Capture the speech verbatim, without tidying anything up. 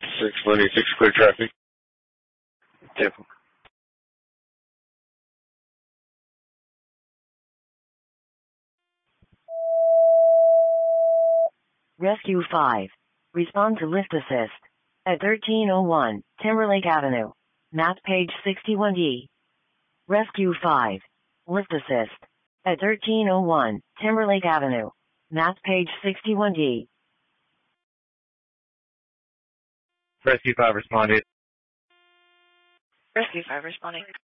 six one eight six, clear traffic. Tampa. Rescue five. Respond to lift assist. At thirteen oh one, Timberlake Avenue. Map page sixty-one D. Rescue five. Lift assist. At thirteen oh one, Timberlake Avenue. Map page sixty-one D. Rescue five responded. Rescue five responding.